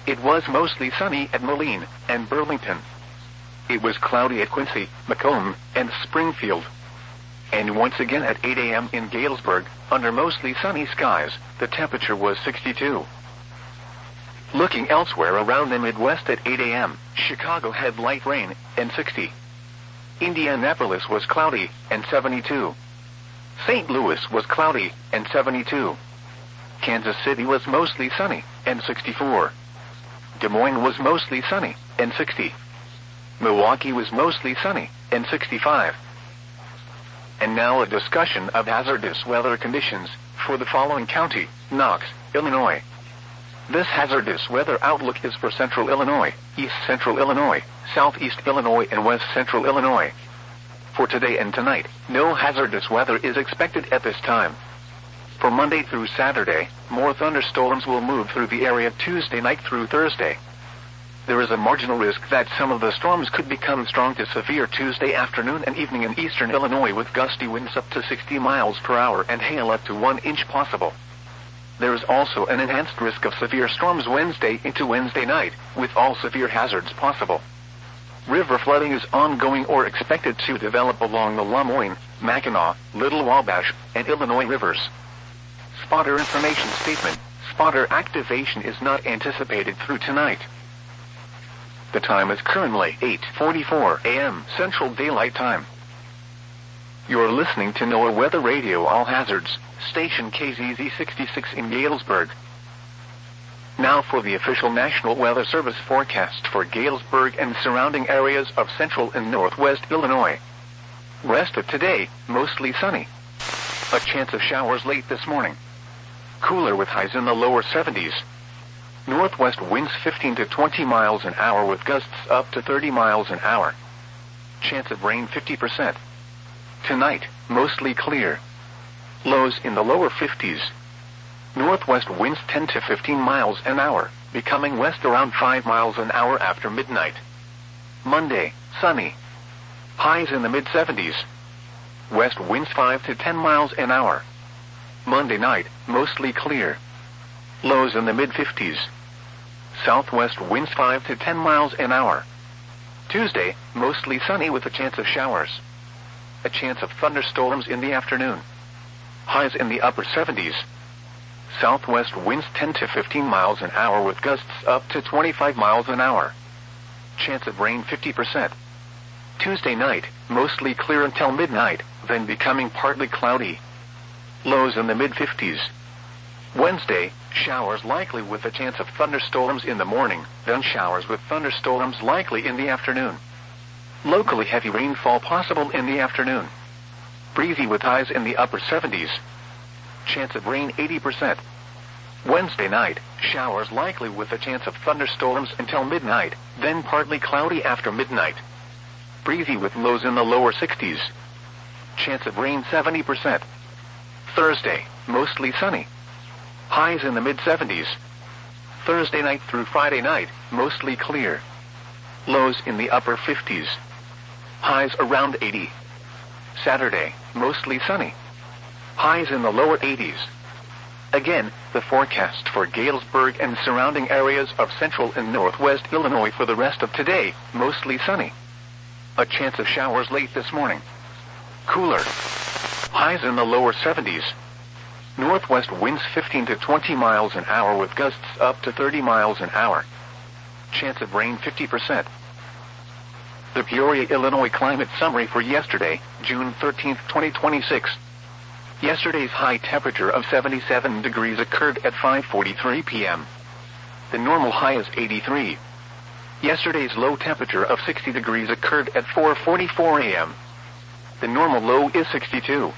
It was mostly sunny at Moline and Burlington. It was cloudy at Quincy, Macomb, and Springfield. And once again at 8 a.m. in Galesburg, under mostly sunny skies, the temperature was 62. Looking elsewhere around the Midwest at 8 a.m., Chicago had light rain, and 60. Indianapolis was cloudy, and 72. St. Louis was cloudy, and 72. Kansas City was mostly sunny, and 64. Des Moines was mostly sunny, and 60. Milwaukee was mostly sunny, and 65. And now a discussion of hazardous weather conditions for the following county: Knox, Illinois. This hazardous weather outlook is for central Illinois, east central Illinois, southeast Illinois, and west central Illinois. For today and tonight, no hazardous weather is expected at this time. For Monday through Saturday, more thunderstorms will move through the area Tuesday night through Thursday. There is a marginal risk that some of the storms could become strong to severe Tuesday afternoon and evening in eastern Illinois, with gusty winds up to 60 miles per hour and hail up to 1 inch possible. There is also an enhanced risk of severe storms Wednesday into Wednesday night, with all severe hazards possible. River flooding is ongoing or expected to develop along the Lamoine, Mackinac, Little Wabash, and Illinois rivers. Spotter information statement: spotter activation is not anticipated through tonight. The time is currently 8:44 a.m. Central Daylight Time. You're listening to NOAA Weather Radio All Hazards, station KZZ 66 in Galesburg. Now for the official National Weather Service forecast for Galesburg and surrounding areas of central and northwest Illinois. Rest of today, mostly sunny. A chance of showers late this morning. Cooler with highs in the lower 70s. Northwest winds 15 to 20 miles an hour with gusts up to 30 miles an hour. Chance of rain 50%. Tonight, mostly clear. Lows in the lower 50s. Northwest winds 10 to 15 miles an hour, becoming west around 5 miles an hour after midnight. Monday, sunny. Highs in the mid-70s. West winds 5 to 10 miles an hour. Monday night, mostly clear. Lows in the mid-50s. Southwest winds 5 to 10 miles an hour. Tuesday, mostly sunny with a chance of showers. A chance of thunderstorms in the afternoon. Highs in the upper 70s. Southwest winds 10 to 15 miles an hour with gusts up to 25 miles an hour. Chance of rain 50%. Tuesday night, mostly clear until midnight, then becoming partly cloudy. Lows in the mid-50s. Wednesday, showers likely with a chance of thunderstorms in the morning, then showers with thunderstorms likely in the afternoon. Locally heavy rainfall possible in the afternoon. Breezy with highs in the upper 70s. Chance of rain 80%. Wednesday night, showers likely with a chance of thunderstorms until midnight, then partly cloudy after midnight. Breezy with lows in the lower 60s. Chance of rain 70%. Thursday, mostly sunny. Highs in the mid-70s. Thursday night through Friday night, mostly clear. Lows in the upper 50s. Highs around 80. Saturday, mostly sunny. Highs in the lower 80s. Again, the forecast for Galesburg and surrounding areas of central and northwest Illinois for the rest of today, mostly sunny. A chance of showers late this morning. Cooler. Highs in the lower 70s. Northwest winds 15 to 20 miles an hour with gusts up to 30 miles an hour. Chance of rain 50%. The Peoria, Illinois climate summary for yesterday, June 13, 2026. Yesterday's high temperature of 77 degrees occurred at 5:43 p.m. The normal high is 83. Yesterday's low temperature of 60 degrees occurred at 4:44 a.m. The normal low is 62.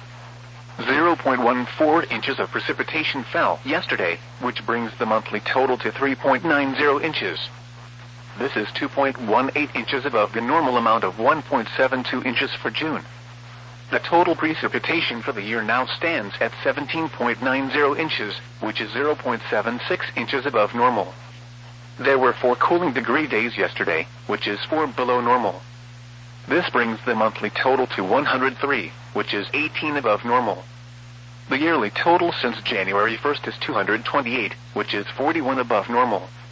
0.14 inches of precipitation fell yesterday, which brings the monthly total to 3.90 inches. This is 2.18 inches above the normal amount of 1.72 inches for June. The total precipitation for the year now stands at 17.90 inches, which is 0.76 inches above normal. There were 4 cooling degree days yesterday, which is 4 below normal. This brings the monthly total to 103, which is 18 above normal. The yearly total since January 1st is 228, which is 41 above normal.